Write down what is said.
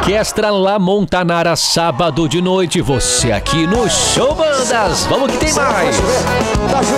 Orquestra La Montanara, sábado de noite, você aqui no Show Bandas. Vamos que tem mais.